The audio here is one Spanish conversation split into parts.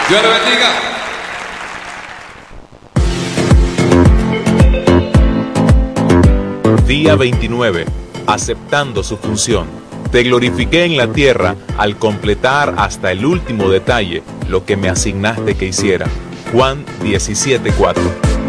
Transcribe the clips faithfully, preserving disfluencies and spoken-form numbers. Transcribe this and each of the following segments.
Dios le bendiga. Día veintinueve. Aceptando su función. Te glorifiqué en la tierra al completar hasta el último detalle lo que me asignaste que hiciera. Juan diecisiete cuatro.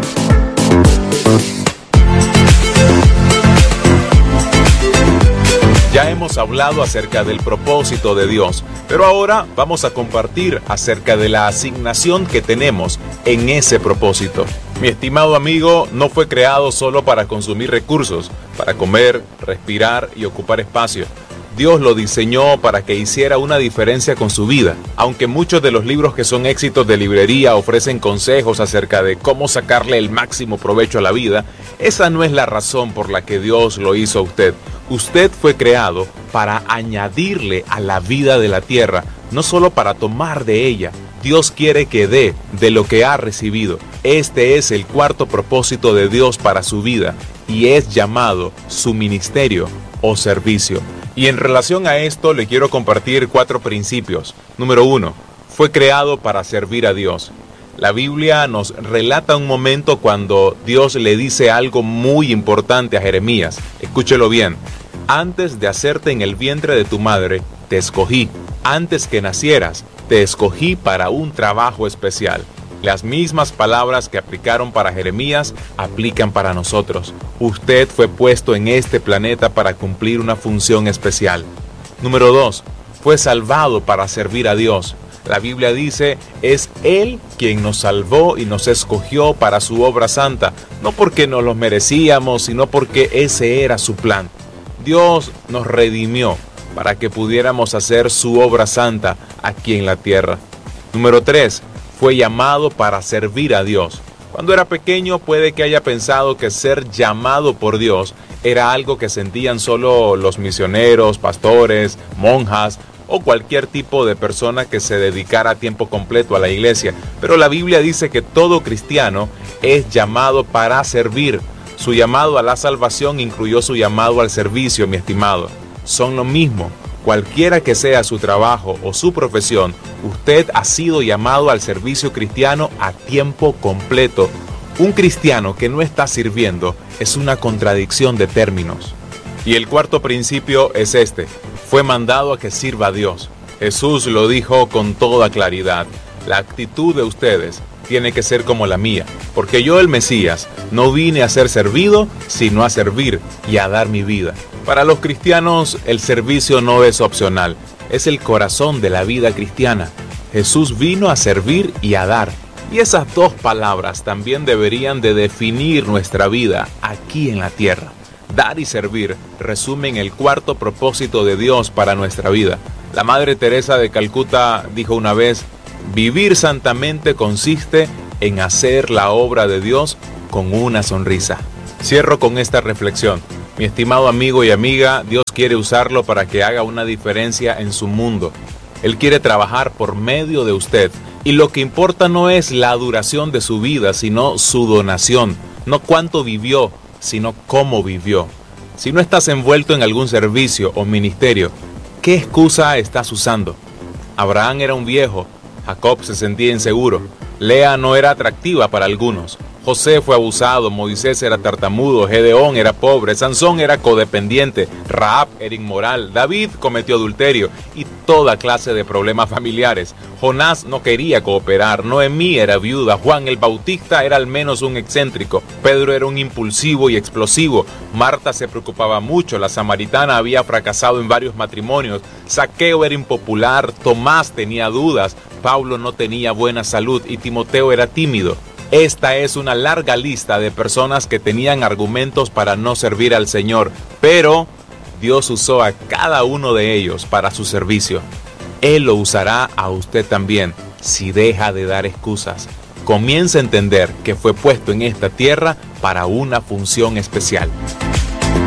Ya hemos hablado acerca del propósito de Dios, pero ahora vamos a compartir acerca de la asignación que tenemos en ese propósito. Mi estimado amigo no fue creado solo para consumir recursos, para comer, respirar y ocupar espacio. Dios lo diseñó para que hiciera una diferencia con su vida. Aunque muchos de los libros que son éxitos de librería ofrecen consejos acerca de cómo sacarle el máximo provecho a la vida, esa no es la razón por la que Dios lo hizo a usted. Usted fue creado para añadirle a la vida de la tierra, no solo para tomar de ella. Dios quiere que dé de lo que ha recibido. Este es el cuarto propósito de Dios para su vida y es llamado su ministerio o servicio. Y en relación a esto le quiero compartir cuatro principios. Número uno, fue creado para servir a Dios. La Biblia nos relata un momento cuando Dios le dice algo muy importante a Jeremías. Escúchelo bien. Antes de hacerte en el vientre de tu madre, te escogí. Antes que nacieras, te escogí para un trabajo especial. Las mismas palabras que aplicaron para Jeremías aplican para nosotros. Usted fue puesto en este planeta para cumplir una función especial. Número dos, fue salvado para servir a Dios. La Biblia dice, es Él quien nos salvó y nos escogió para su obra santa, no porque nos lo merecíamos, sino porque ese era su plan. Dios nos redimió para que pudiéramos hacer su obra santa aquí en la tierra. Número tres, fue llamado para servir a Dios. Cuando era pequeño puede que haya pensado que ser llamado por Dios era algo que sentían solo los misioneros, pastores, monjas o cualquier tipo de persona que se dedicara a tiempo completo a la iglesia. Pero la Biblia dice que todo cristiano es llamado para servir. Su llamado a la salvación incluyó su llamado al servicio, mi estimado. Son lo mismo. Cualquiera que sea su trabajo o su profesión, usted ha sido llamado al servicio cristiano a tiempo completo. Un cristiano que no está sirviendo es una contradicción de términos. Y el cuarto principio es este: fue mandado a que sirva a Dios. Jesús lo dijo con toda claridad. La actitud de ustedes tiene que ser como la mía, porque yo, el Mesías, no vine a ser servido, sino a servir y a dar mi vida. Para los cristianos, el servicio no es opcional, es el corazón de la vida cristiana. Jesús vino a servir y a dar. Y esas dos palabras también deberían de definir nuestra vida aquí en la tierra. Dar y servir resumen el cuarto propósito de Dios para nuestra vida. La Madre Teresa de Calcuta dijo una vez, vivir santamente consiste en hacer la obra de Dios con una sonrisa. Cierro con esta reflexión. Mi estimado amigo y amiga, Dios quiere usarlo para que haga una diferencia en su mundo. Él quiere trabajar por medio de usted. Y lo que importa no es la duración de su vida, sino su donación. No cuánto vivió, sino cómo vivió. Si no estás envuelto en algún servicio o ministerio, ¿qué excusa estás usando? Abraham era un viejo. Jacob se sentía inseguro. Lea no era atractiva para algunos. José fue abusado, Moisés era tartamudo, Gedeón era pobre, Sansón era codependiente, Rahab era inmoral, David cometió adulterio y toda clase de problemas familiares. Jonás no quería cooperar, Noemí era viuda, Juan el Bautista era al menos un excéntrico, Pedro era un impulsivo y explosivo, Marta se preocupaba mucho, la samaritana había fracasado en varios matrimonios, Zaqueo era impopular, Tomás tenía dudas, Pablo no tenía buena salud y Timoteo era tímido. Esta es una larga lista de personas que tenían argumentos para no servir al Señor, pero Dios usó a cada uno de ellos para su servicio. Él lo usará a usted también si deja de dar excusas. Comienza a entender que fue puesto en esta tierra para una función especial.